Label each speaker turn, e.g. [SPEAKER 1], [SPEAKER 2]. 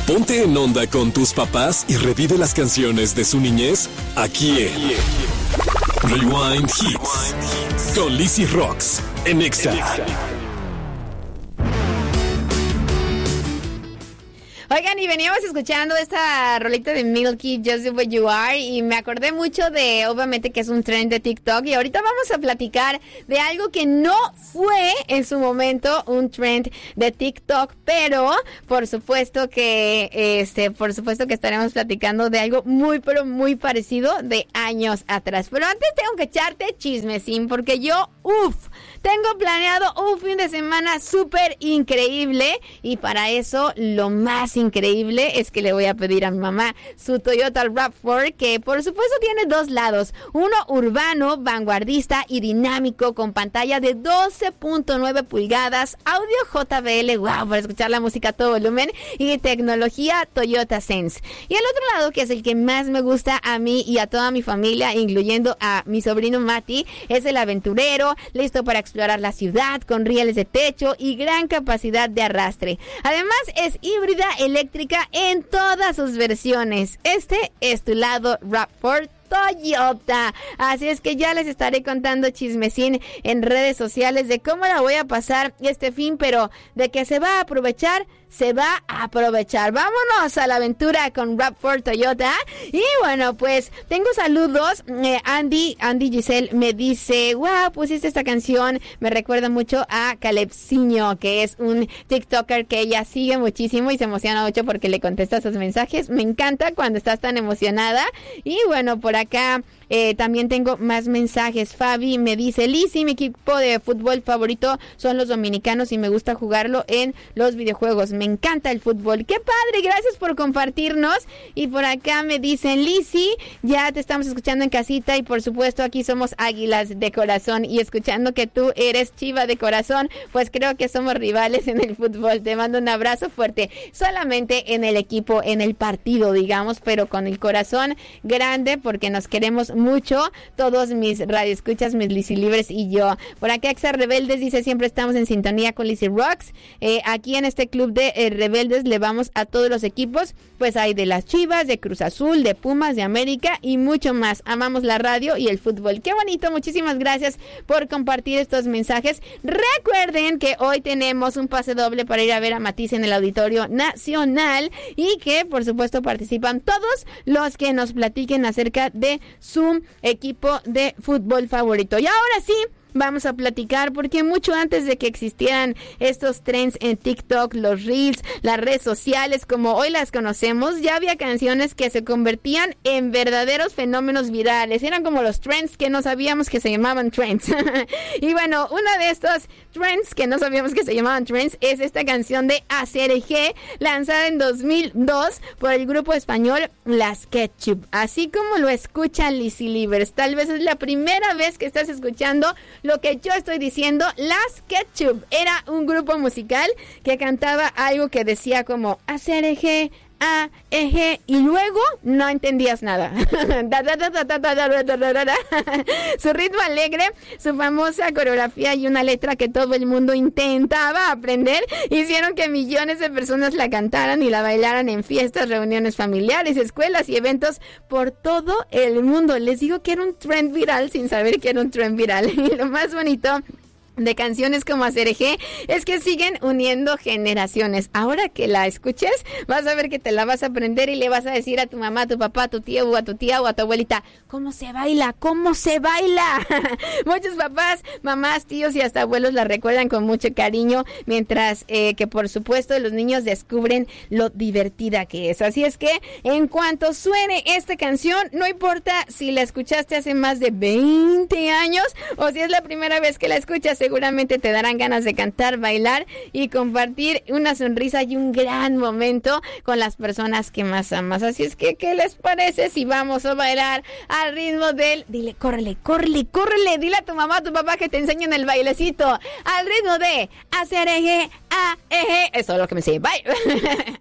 [SPEAKER 1] Ponte en onda con tus papás y revive las canciones de su niñez aquí en Rewind Hits con Lizzy Rocks en Exa.
[SPEAKER 2] Oigan, y veníamos escuchando esta rolita de Milky, Just the Way You Are, y me acordé mucho de, obviamente, que es un trend de TikTok, y ahorita vamos a platicar de algo que no fue en su momento un trend de TikTok, pero por supuesto que estaremos platicando de algo muy, pero muy parecido de años atrás. Pero antes tengo que echarte chismecín, porque yo, tengo planeado un fin de semana súper increíble, y para eso lo más increíble es que le voy a pedir a mi mamá su Toyota RAV4, que por supuesto tiene dos lados, uno urbano, vanguardista y dinámico, con pantalla de 12.9 pulgadas, audio JBL, para escuchar la música a todo volumen, y tecnología Toyota Sense. Y el otro lado, que es el que más me gusta a mí y a toda mi familia, incluyendo a mi sobrino Mati, es el aventurero, listo para explorar la ciudad, con rieles de techo y gran capacidad de arrastre. Además, es híbrida eléctrica en todas sus versiones. Este es tu lado RAV4 Toyota. Así es que ya les estaré contando chismecín en redes sociales de cómo la voy a pasar este fin, pero de que se va a aprovechar, se va a aprovechar. Vámonos a la aventura con RAV4 Toyota. Y bueno, pues tengo saludos. Andy Giselle me dice, pusiste esta canción, me recuerda mucho a Calepsinho, que es un TikToker que ella sigue muchísimo y se emociona mucho porque le contesta sus mensajes. Me encanta cuando estás tan emocionada. Y bueno, por acá también tengo más mensajes. Fabi me dice, Lizzy, mi equipo de fútbol favorito son los dominicanos y me gusta jugarlo en los videojuegos. Me encanta el fútbol. ¡Qué padre! Gracias por compartirnos. Y por acá me dicen, Lizzy, ya te estamos escuchando en casita y por supuesto aquí somos águilas de corazón, y escuchando que tú eres chiva de corazón, pues creo que somos rivales en el fútbol. Te mando un abrazo fuerte. Solamente en el equipo, en el partido, digamos, pero con el corazón grande porque nos queremos mucho, todos mis radioescuchas, mis Lizzy Libres y yo. Por acá Exa Rebeldes dice, siempre estamos en sintonía con Lizzy Rocks. Aquí en este club de Rebeldes le vamos a todos los equipos, pues hay de las Chivas, de Cruz Azul, de Pumas, de América y mucho más. Amamos la radio y el fútbol. Qué bonito, muchísimas gracias por compartir estos mensajes. Recuerden que hoy tenemos un pase doble para ir a ver a Matiz en el Auditorio Nacional, y que por supuesto participan todos los que nos platiquen acerca de su equipo de fútbol favorito. Y ahora sí, vamos a platicar, porque mucho antes de que existieran estos trends en TikTok, los Reels, las redes sociales como hoy las conocemos, ya había canciones que se convertían en verdaderos fenómenos virales. Eran como los trends que no sabíamos que se llamaban trends. Y bueno, uno de estos trends que no sabíamos que se llamaban trends es esta canción de ACRG, lanzada en 2002 por el grupo español Las Ketchup. Así como lo escuchan, Lizzy Libres, tal vez es la primera vez que estás escuchando lo que yo estoy diciendo. Las Ketchup era un grupo musical que cantaba algo que decía como ACRG, y luego no entendías nada. Su ritmo alegre, su famosa coreografía y una letra que todo el mundo intentaba aprender hicieron que millones de personas la cantaran y la bailaran en fiestas, reuniones familiares, escuelas y eventos por todo el mundo. Les digo que era un trend viral sin saber que era un trend viral. Y lo más bonito de canciones como ACRG es que siguen uniendo generaciones. Ahora que la escuches, vas a ver que te la vas a aprender y le vas a decir a tu mamá, a tu papá, a tu tío o a tu tía o a tu abuelita, ¿cómo se baila? ¿Cómo se baila? Muchos papás, mamás, tíos y hasta abuelos la recuerdan con mucho cariño, mientras que por supuesto los niños descubren lo divertida que es. Así es que en cuanto suene esta canción, no importa si la escuchaste hace más de 20 años o si es la primera vez que la escuchas, seguramente te darán ganas de cantar, bailar y compartir una sonrisa y un gran momento con las personas que más amas. Así es que, ¿qué les parece si vamos a bailar al ritmo del... Dile, córrele, dile a tu mamá, a tu papá que te enseñen el bailecito al ritmo de ACRG, AEG. Eso es lo que me sé. Bye.